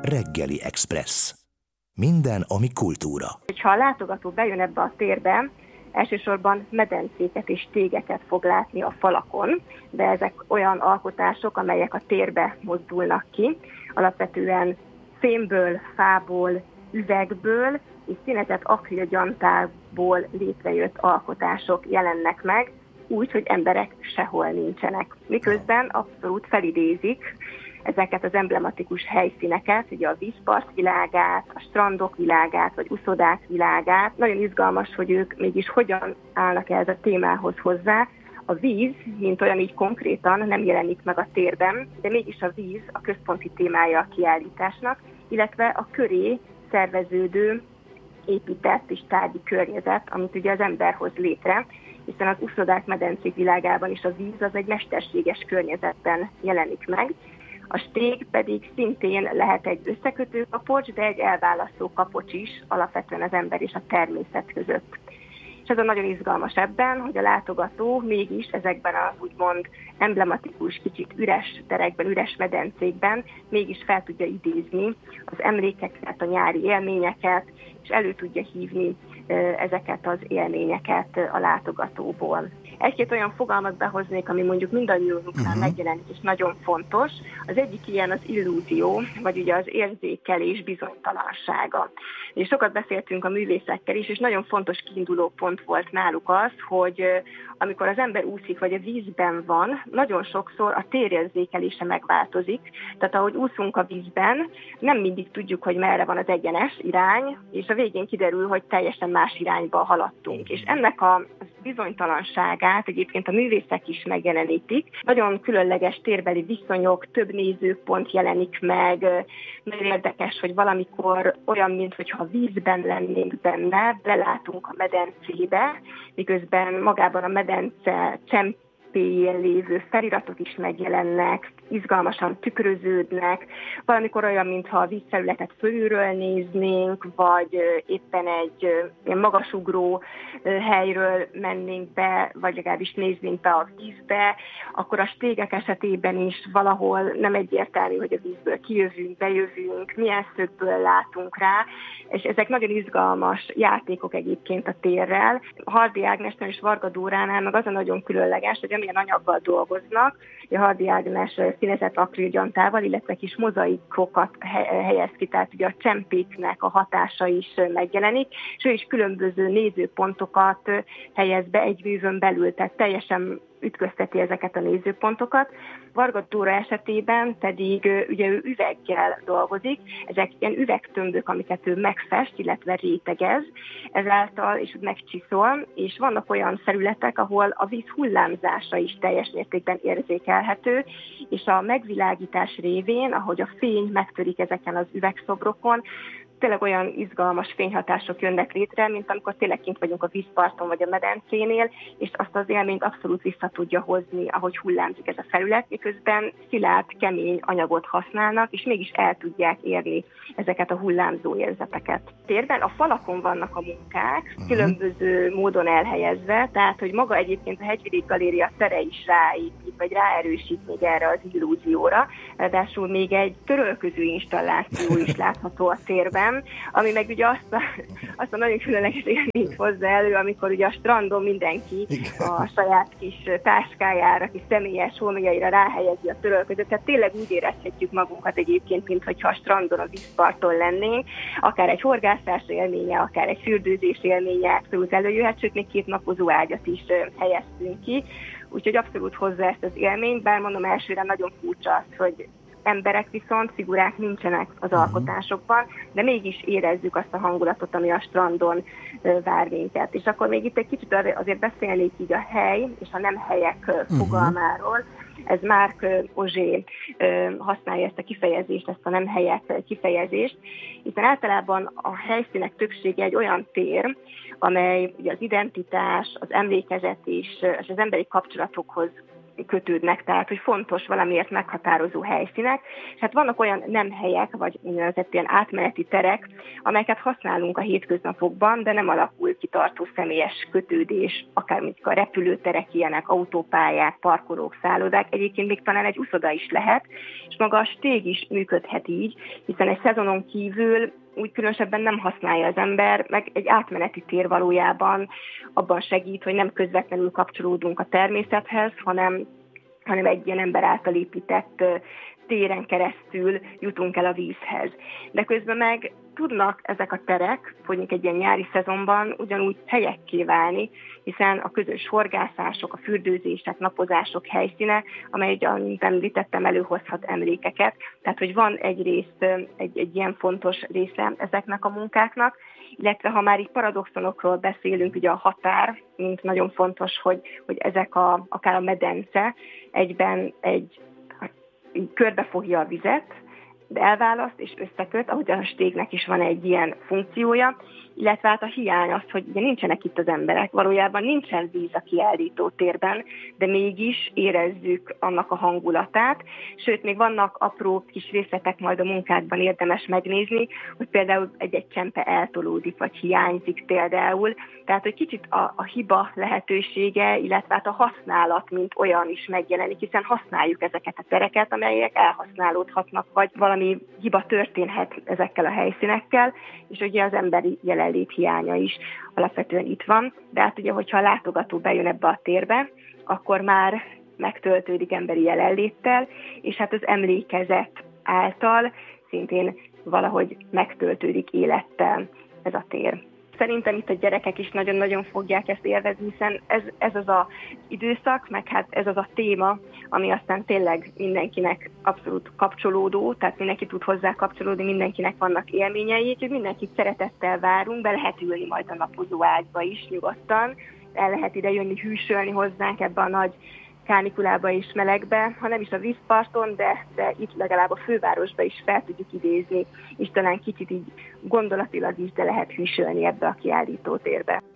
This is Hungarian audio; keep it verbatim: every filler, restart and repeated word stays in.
Reggeli Express. Minden, ami kultúra. Ha a látogató bejön ebbe a térbe, elsősorban medencéket és tégeket fog látni a falakon, de ezek olyan alkotások, amelyek a térbe mozdulnak ki. Alapvetően fémből, fából, üvegből és színezett akrilgyantából létrejött alkotások jelennek meg, úgy, hogy emberek sehol nincsenek. Miközben abszolút felidézik ezeket az emblematikus helyszíneket, ugye a vízpart világát, a strandok világát, vagy uszodák világát. Nagyon izgalmas, hogy ők mégis hogyan állnak ez a témához hozzá. A víz, mint olyan így konkrétan nem jelenik meg a térben, de mégis a víz a központi témája a kiállításnak, illetve a köré szerveződő épített és tárgyi környezet, amit ugye az ember hoz létre, hiszen az uszodák medencék világában is a víz az egy mesterséges környezetben jelenik meg. A stég pedig szintén lehet egy összekötő kapocs, de egy elválasztó kapocs is alapvetően az ember és a természet között. És ez a nagyon izgalmas ebben, hogy a látogató mégis ezekben az úgymond emblematikus, kicsit üres terekben, üres medencékben mégis fel tudja idézni az emlékeket, a nyári élményeket, és elő tudja hívni ezeket az élményeket a látogatóból. Egy-két olyan fogalmat behoznék, ami mondjuk mindannyiunknál uh-huh. megjelenik, és nagyon fontos. Az egyik ilyen az illúzió, vagy ugye az érzékelés bizonytalansága. És sokat beszéltünk a művészekkel is, és nagyon fontos kiinduló pont volt náluk az, hogy amikor az ember úszik, vagy a vízben van, nagyon sokszor a térérzékelése megváltozik. Tehát ahogy úszunk a vízben, nem mindig tudjuk, hogy merre van az egyenes irány, és a végén kiderül, hogy teljesen más irányba haladtunk. És ennek a bizonytalanságát egyébként a művészek is megjelenítik. Nagyon különleges térbeli viszonyok, több nézőpont jelenik meg. Nagyon érdekes, hogy valamikor olyan, mintha vízben lennénk benne, belátunk a medencébe, miközben magában a medence csempéjén lévő feliratok is megjelennek, izgalmasan tükröződnek, valamikor olyan, mintha a vízfelületet fölülről néznénk, vagy éppen egy ilyen magasugró helyről mennénk be, vagy legalábbis néznénk be a vízbe, akkor a stégek esetében is valahol nem egyértelmű, hogy a vízből kijövünk, bejövünk, milyen szögből látunk rá, és ezek nagyon izgalmas játékok egyébként a térrel. Hardy Ágnesnél és Varga Dóránál meg az a nagyon különleges, hogy amilyen anyaggal dolgoznak, a Hardy Ágnes színezett akrilgyantával, illetve kis mozaikokat helyez ki, tehát ugye a csempéknek a hatása is megjelenik, és ő is különböző nézőpontokat helyez be egy művön belül, tehát teljesen ütközteti ezeket a nézőpontokat. Varga Dóra esetében pedig ugye ő üveggel dolgozik, ezek ilyen üvegtömbök, amiket ő megfest, illetve rétegez, ezáltal és megcsiszol, és vannak olyan felületek, ahol a víz hullámzása is teljes mértékben érzékelhető, és a megvilágítás révén, ahogy a fény megtörik ezeken az üvegszobrokon, tényleg olyan izgalmas fényhatások jönnek létre, mint amikor tényleg kint vagyunk a vízparton vagy a medencénél, és azt az élményt abszolút vissza tudja hozni, ahogy hullámzik ez a felület, miközben szilárd, kemény anyagot használnak, és mégis el tudják érni ezeket a hullámzó érzeteket. Térben a falakon vannak a munkák, különböző módon elhelyezve, tehát hogy maga egyébként a Hegyvidék Galéria tere is ráépít, vagy ráerősít még erre az illúzióra, ráadásul még egy törölköző installáció is látható a térben, ami meg ugye azt a, azt a nagyon különleges élményt hozza elő, amikor ugye a strandon mindenki igen. a saját kis táskájára, kis személyes holmjaira ráhelyezi a törölközőt. Tehát tényleg úgy érezhetjük magunkat egyébként, mintha a strandon, a vízparton lennénk. Akár egy horgászás élménye, akár egy fürdőzés élménye abszolút előjöhet, sőt még két napozó ágyat is helyeztünk ki. Úgyhogy abszolút hozza ezt az élményt, bár mondom elsőre nagyon furcsa az, hogy emberek viszont, figurák nincsenek az uh-huh. alkotásokban, de mégis érezzük azt a hangulatot, ami a strandon uh, vár minket. És akkor még itt egy kicsit azért beszélnék így a hely és a nem helyek uh, fogalmáról. Ez Marc Augé uh, használja ezt a kifejezést, ezt a nem helyek kifejezést, hiszen általában a helyszínek többsége egy olyan tér, amely ugye az identitás, az emlékezet és, és az emberi kapcsolatokhoz kötődnek, tehát hogy fontos valamiért meghatározó helyszínek, és hát vannak olyan nem helyek, vagy úgynevezett ilyen átmeneti terek, amelyeket használunk a hétköznapokban, de nem alakul ki tartó személyes kötődés, akár mondjuk a repülőterek ilyenek, autópályák, parkolók, szállodák, egyébként még talán egy uszoda is lehet, és maga a stég is működhet így, hiszen egy szezonon kívül úgy különösebben nem használja az ember, meg egy átmeneti tér valójában abban segít, hogy nem közvetlenül kapcsolódunk a természethez, hanem, hanem egy ilyen ember által épített téren keresztül jutunk el a vízhez. De közben meg tudnak ezek a terek, mondjuk egy ilyen nyári szezonban ugyanúgy helyekké válni, hiszen a közös horgászások, a fürdőzések, napozások helyszíne, amely, amit említettem, előhozhat emlékeket. Tehát, hogy van egyrészt egy, egy ilyen fontos része ezeknek a munkáknak, illetve ha már így paradoxonokról beszélünk, ugye a határ, mint nagyon fontos, hogy, hogy ezek a, akár a medence egyben egy körbefogja a vizet, de elválaszt és összeköt, ahogy a stégnek is van egy ilyen funkciója, illetve hát a hiány az, hogy ugye nincsenek itt az emberek, valójában nincsen víz a kiállító térben, de mégis érezzük annak a hangulatát, sőt, még vannak apró kis részletek majd a munkákban érdemes megnézni, hogy például egy-egy csempe eltolódik, vagy hiányzik például, tehát, hogy kicsit a, a hiba lehetősége, illetve hát a használat, mint olyan is megjelenik, hiszen használjuk ezeket a tereket, amelyek elhasználódhatnak, vagy valami hiba történhet ezekkel a helyszínekkel, és ugye az emberi jelenlét hiánya is alapvetően itt van, de hát ugye, hogyha a látogató bejön ebbe a térbe, akkor már megtöltődik emberi jelenléttel, és hát az emlékezet által szintén valahogy megtöltődik élettel ez a tér. Szerintem itt a gyerekek is nagyon-nagyon fogják ezt élvezni, hiszen ez, ez az az időszak, meg hát ez az a téma, ami aztán tényleg mindenkinek abszolút kapcsolódó, tehát mindenki tud hozzá kapcsolódni, mindenkinek vannak élményei, úgyhogy mindenkit szeretettel várunk, be lehet ülni majd a napozó ágyba is nyugodtan, el lehet ide jönni hűsölni hozzánk ebbe a nagy kánikulába és melegbe, ha nem is a vízparton, de, de itt legalább a fővárosba is fel tudjuk idézni, és talán kicsit így gondolatilag is, de lehet hűsölni ebbe a kiállító térbe.